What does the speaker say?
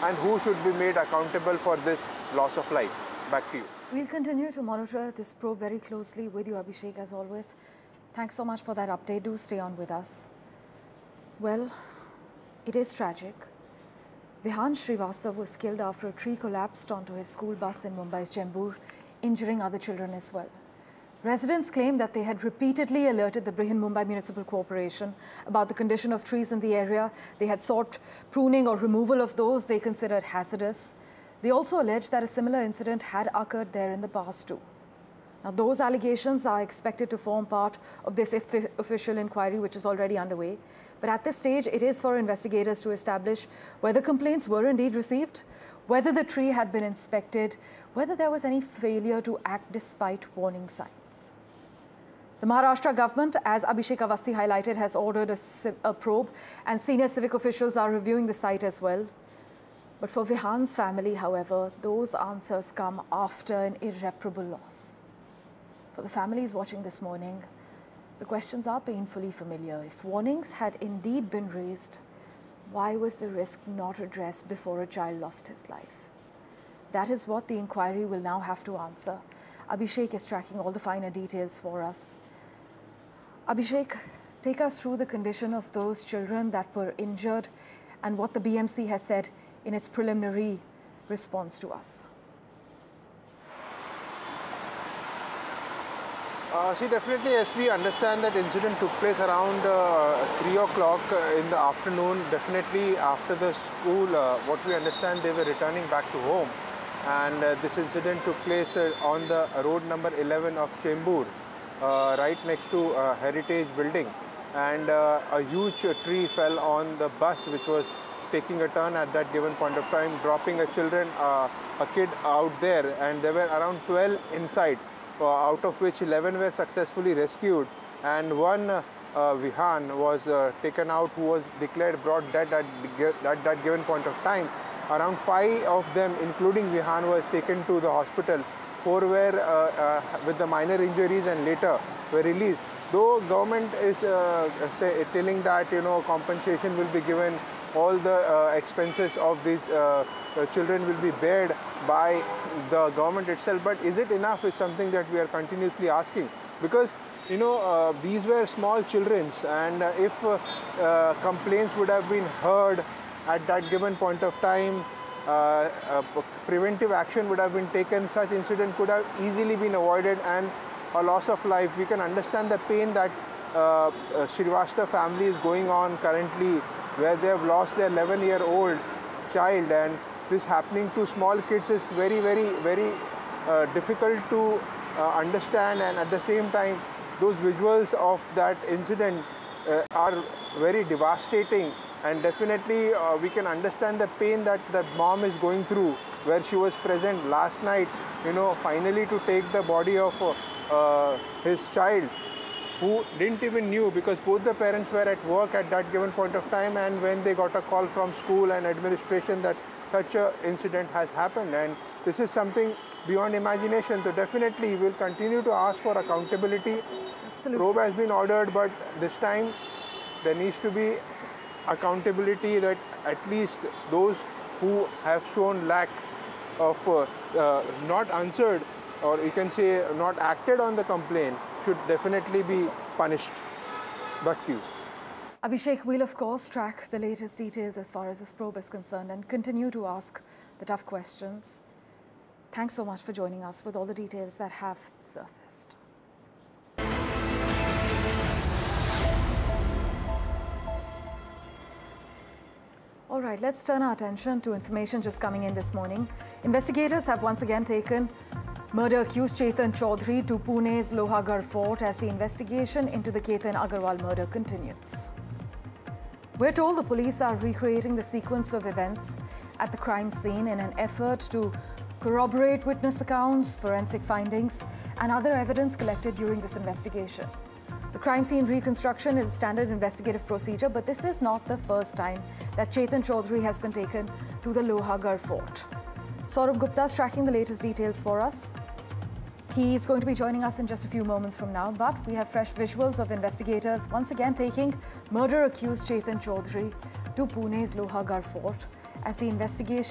and who should be made accountable for this loss of life. Back to you. We'll continue to monitor this probe very closely with you, Abhishek, as always. Thanks so much for that update. Do stay on with us. Well, it is tragic. Vihan Srivastava was killed after a tree collapsed onto his school bus in Mumbai's Chembur, injuring other children as well. Residents claim that they had repeatedly alerted the Brihan-Mumbai Municipal Corporation about the condition of trees in the area. They had sought pruning or removal of those they considered hazardous. They also alleged that a similar incident had occurred there in the past too. Now, those allegations are expected to form part of this official inquiry, which is already underway. But at this stage, it is for investigators to establish whether complaints were indeed received, whether the tree had been inspected, whether there was any failure to act despite warning signs. The Maharashtra government, as Abhishek Awasthi highlighted, has ordered a probe, and senior civic officials are reviewing the site as well. But for Vihan's family, however, those answers come after an irreparable loss. For the families watching this morning, the questions are painfully familiar. If warnings had indeed been raised, why was the risk not addressed before a child lost his life? That is what the inquiry will now have to answer. Abhishek is tracking all the finer details for us. Abhishek, take us through the condition of those children that were injured and what the BMC has said in its preliminary response to us. See, definitely, as we understand, that incident took place around 3 o'clock in the afternoon. Definitely after the school, what we understand, they were returning back to home. And this incident took place on the road number 11 of Chembur, right next to Heritage Building. And a huge tree fell on the bus, which was taking a turn at that given point of time, dropping a kid out there. And there were around 12 inside. Out of which 11 were successfully rescued, and one Vihan was taken out, who was declared brought dead at that given point of time. Around 5 of them, including Vihan, was taken to the hospital. 4 were with the minor injuries and later were released. Though government is telling that compensation will be given, all the expenses of these children will be bared by the government itself. But is it enough is something that we are continuously asking, because these were small children, and if complaints would have been heard at that given point of time, preventive action would have been taken, such incident could have easily been avoided, and a loss of life. We can understand the pain that Srivastava family is going on currently, where they have lost their 11-year-old child, and this happening to small kids is very, very, very difficult to understand. And at the same time, those visuals of that incident are very devastating, and definitely we can understand the pain that the mom is going through, where she was present last night, finally to take the body of his child, who didn't even knew, because both the parents were at work at that given point of time, and when they got a call from school and administration that such an incident has happened, and this is something beyond imagination. So definitely we'll continue to ask for accountability. Absolutely. Probe has been ordered, but this time there needs to be accountability, that at least those who have shown lack of not answered, or you can say not acted on the complaint, should definitely be punished. Back to you. Abhishek, we'll of course track the latest details as far as this probe is concerned and continue to ask the tough questions. Thanks so much for joining us with all the details that have surfaced. All right, let's turn our attention to information just coming in this morning. Investigators have once again taken murder-accused Chetan Chaudhary to Pune's Lohagarh Fort as the investigation into the Ketan Agarwal murder continues. We're told the police are recreating the sequence of events at the crime scene in an effort to corroborate witness accounts, forensic findings, and other evidence collected during this investigation. The crime scene reconstruction is a standard investigative procedure, but this is not the first time that Chetan Chaudhary has been taken to the Lohagarh Fort. Saurabh Gupta is tracking the latest details for us. He's going to be joining us in just a few moments from now, but we have fresh visuals of investigators once again taking murder-accused Chetan Chaudhary to Pune's Lohagarh Fort as the investigation